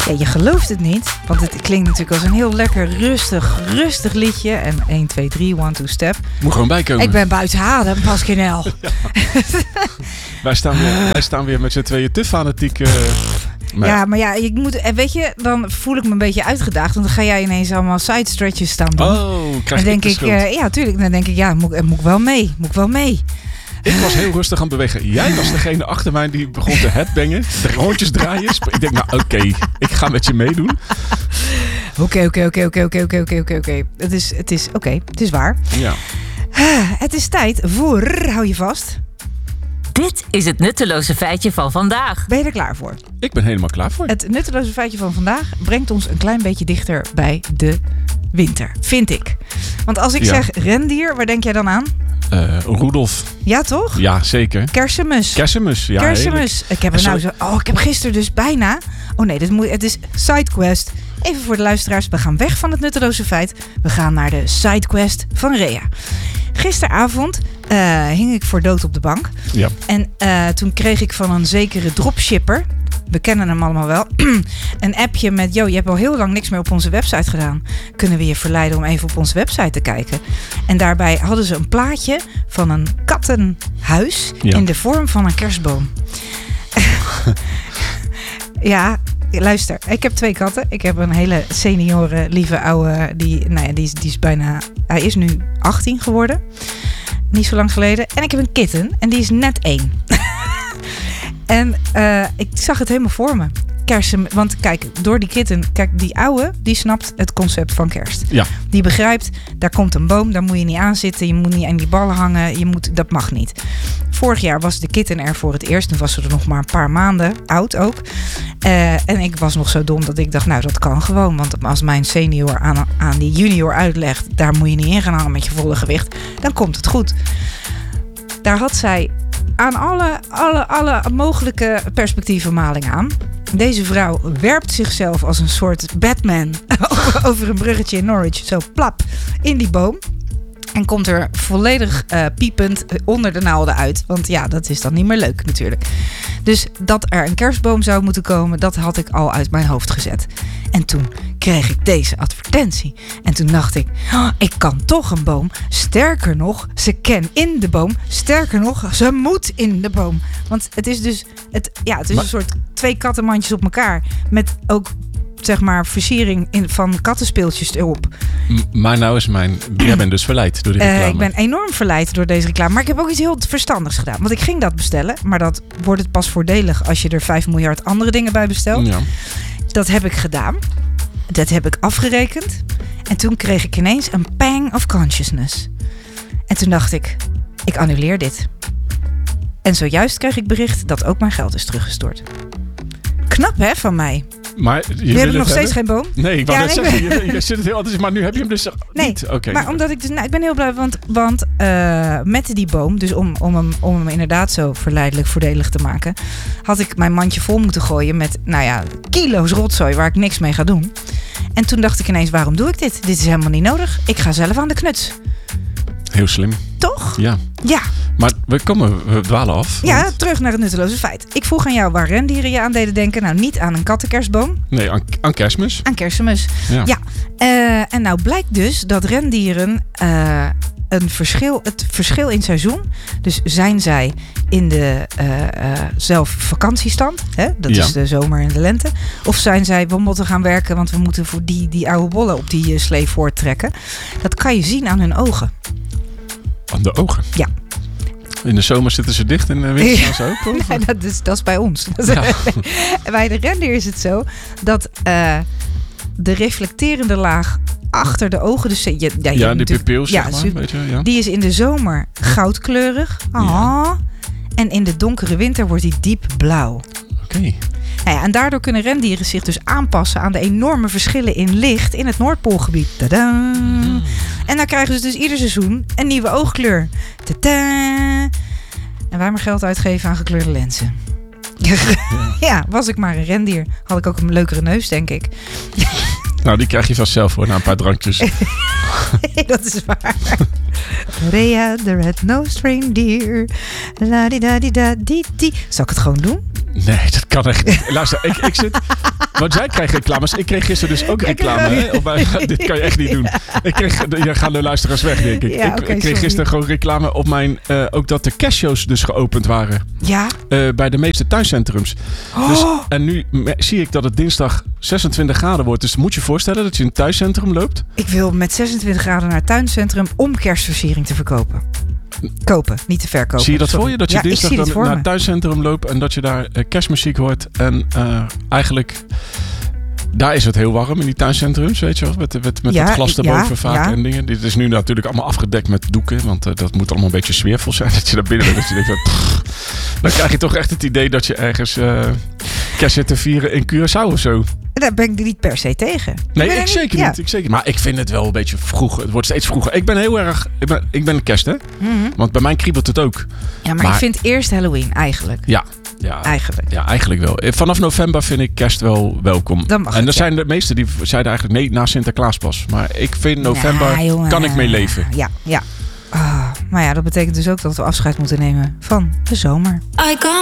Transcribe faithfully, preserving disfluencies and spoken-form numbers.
Ja, je gelooft het niet, want het klinkt natuurlijk als een heel lekker rustig, rustig liedje. En één, twee, drie, one, two, step. Moet gewoon bijkomen. Ik ben buiten adem, Pascal. Ja. wij, staan weer, wij staan weer met z'n tweeën te fanatiek. Uh, maar... Ja, maar ja, ik moet, weet je, dan voel ik me een beetje uitgedaagd. Want dan ga jij ineens allemaal side stretches staan doen. Oh, krijg je denk ik, uh, ja, tuurlijk. Dan denk ik, ja, moet, moet ik wel mee. Moet ik wel mee. Ik was heel rustig aan het bewegen. Jij was degene achter mij die begon te headbangen. De rondjes draaien. Ik denk, nou oké, okay, ik ga met je meedoen. Oké, oké, oké, oké, oké, oké, oké, oké, oké. Het is, het is, oké, okay, het is waar. Ja. Het is tijd voor, hou je vast. Dit is het nutteloze feitje van vandaag. Ben je er klaar voor? Ik ben helemaal klaar voor. Het nutteloze feitje van vandaag brengt ons een klein beetje dichter bij de winter, vind ik. Want als ik ja. zeg rendier, waar denk jij dan aan? Uh, Rudolf. Ja, toch? Ja, zeker. Kersemus. Kersemus, ja. Kersemus. Ik heb er nou zo... Oh, ik heb gisteren dus bijna... Oh nee, dit moet, het is SideQuest. Even voor de luisteraars. We gaan weg van het nutteloze feit. We gaan naar de SideQuest van Rea. Gisteravond uh, hing ik voor dood op de bank. Ja. En uh, toen kreeg ik van een zekere dropshipper... We kennen hem allemaal wel. Een appje met, yo, je hebt al heel lang niks meer op onze website gedaan. Kunnen we je verleiden om even op onze website te kijken? En daarbij hadden ze een plaatje van een kattenhuis ja. in de vorm van een kerstboom. Ja, luister. Ik heb twee katten. Ik heb een hele senioren, lieve oude, die, nou ja, die, is, die is bijna, hij is nu achttien geworden. Niet zo lang geleden. En ik heb een kitten en die is net één. En uh, ik zag het helemaal voor me. Kersen, want kijk, door die kitten... Kijk, die oude, die snapt het concept van kerst. Ja. Die begrijpt, daar komt een boom, daar moet je niet aan zitten. Je moet niet aan die ballen hangen. Je moet, dat mag niet. Vorig jaar was de kitten er voor het eerst. Toen was ze er nog maar een paar maanden oud ook. Uh, en ik was nog zo dom dat ik dacht, nou, dat kan gewoon. Want als mijn senior aan, aan die junior uitlegt... daar moet je niet in gaan hangen met je volle gewicht... dan komt het goed. Daar had zij... aan alle, alle, alle mogelijke perspectieven maling aan. Deze vrouw werpt zichzelf als een soort Batman over een bruggetje in Norwich. Zo plap in die boom. En komt er volledig uh, piepend onder de naalden uit. Want ja, dat is dan niet meer leuk natuurlijk. Dus dat er een kerstboom zou moeten komen, dat had ik al uit mijn hoofd gezet. En toen kreeg ik deze advertentie. En toen dacht ik, oh, ik kan toch een boom. Sterker nog, ze kan in de boom. Sterker nog, ze moet in de boom. Want het is dus, het, ja, het is maar... een soort twee kattenmandjes op elkaar. Met ook, zeg maar, versiering in, van kattenspeeltjes erop. M- maar nou is mijn... Jij bent dus verleid door die reclame. Uh, ik ben enorm verleid door deze reclame. Maar ik heb ook iets heel verstandigs gedaan. Want ik ging dat bestellen. Maar dat wordt het pas voordelig als je er vijf miljard andere dingen bij bestelt. Ja. Dat heb ik gedaan. Dat heb ik afgerekend. En toen kreeg ik ineens een pang of consciousness. En toen dacht ik, ik annuleer dit. En zojuist kreeg ik bericht dat ook mijn geld is teruggestort. Knap, hè, van mij. Maar je nu heb ik nog steeds geen boom. Nee, ik wou ja, net nee, zeggen, ben... je, je zit het heel anders, maar nu heb je hem dus nee, niet. Okay. Maar omdat ik dus, nou, ik ben heel blij, want, want uh, met die boom, dus om, om, hem, om hem inderdaad zo verleidelijk voordelig te maken, had ik mijn mandje vol moeten gooien met, nou ja, kilo's rotzooi waar ik niks mee ga doen. En toen dacht ik ineens, waarom doe ik dit? Dit is helemaal niet nodig. Ik ga zelf aan de knuts. Heel slim. Toch? Ja. Ja. Maar we komen, we dwalen af. Ja, want... terug naar het nutteloze feit. Ik vroeg aan jou waar rendieren je aan deden denken. Nou, niet aan een kattenkerstboom. Nee, aan, aan kerstmis. Aan kerstmis. Ja. ja. Uh, en nou blijkt dus dat rendieren uh, een verschil, het verschil in seizoen. Dus zijn zij in de uh, uh, zelf vakantiestand. Hè? Dat ja. is de zomer en de lente. Of zijn zij, we moeten gaan werken, want we moeten voor die, die oude bollen op die uh, slee voorttrekken. Dat kan je zien aan hun ogen. Aan de ogen? Ja. In de zomer zitten ze dicht en in de winter gaan ze ook? Of? Nee, dat is, dat is bij ons. Ja. Bij de rendier is het zo dat uh, de reflecterende laag achter de ogen, dus ja, ja, ja die pupil, ja, zeg maar, weet je, ja. Die is in de zomer goudkleurig. Ah. Ja. En in de donkere winter wordt die diep blauw. Oké. Okay. Nou ja, en daardoor kunnen rendieren zich dus aanpassen aan de enorme verschillen in licht in het Noordpoolgebied. Tadaa. Mm. En dan krijgen ze dus ieder seizoen een nieuwe oogkleur. Tadaa. En wij maar geld uitgeven aan gekleurde lenzen. Ja. Ja, was ik maar een rendier, had ik ook een leukere neus, denk ik. Nou, die krijg je vanzelf hoor, na een paar drankjes. Dat is waar. Rea, the red-nosed reindeer. La-di-da-di-da-di-di. Zal ik het gewoon doen? Nee, dat kan echt niet. Luister, ik, ik zit... Want jij krijgt reclames. Ik kreeg gisteren dus ook reclame. Hè? Op mijn, dit kan je echt niet doen. Ik kreeg, je gaan de luisteraars weg, denk ik. Ja, ik, okay, ik kreeg sorry. gisteren gewoon reclame op mijn... Uh, ook dat de cashows dus geopend waren. Ja? Uh, bij de meeste tuincentrums. Oh. Dus, en nu me, zie ik dat het dinsdag zesentwintig graden wordt. Dus moet je je voorstellen dat je in een tuincentrum loopt. Ik wil met zesentwintig graden naar het tuincentrum om kerstversiering te verkopen. Kopen, niet te verkopen. Zie je dat Sorry. voor je? Dat je ja, dinsdag dan naar het tuincentrum loopt en dat je daar uh, kerstmuziek hoort. En uh, eigenlijk... Daar is het heel warm in die tuincentrums, weet je wel. Met, met, met ja, dat glas erboven ja, vaak ja. en dingen. Dit is nu natuurlijk allemaal afgedekt met doeken. Want uh, dat moet allemaal een beetje sfeervol zijn. Dat je daar binnen bent. Dat je denkt, van, pff, dan krijg je toch echt het idee dat je ergens uh, kerst zit te vieren in Curaçao of zo. Daar ben ik er niet per se tegen. Nee, ik, ik niet, zeker ja. niet. Ik zeker. Maar ik vind het wel een beetje vroeg. Het wordt steeds vroeger. Ik ben heel erg... Ik ben, ik ben kerst, hè? Mm-hmm. Want bij mij kriebelt het ook. Ja, maar, maar ik vind eerst Halloween eigenlijk. Ja. Ja, eigenlijk. Ja, eigenlijk wel. Vanaf november vind ik kerst wel welkom. Dan mag en er het, zijn ja. de meesten die zeiden eigenlijk nee, na Sinterklaas pas. Maar ik vind november nah, jongen. kan ik mee leven. Ja, ja. Oh, maar ja, dat betekent dus ook dat we afscheid moeten nemen van de zomer.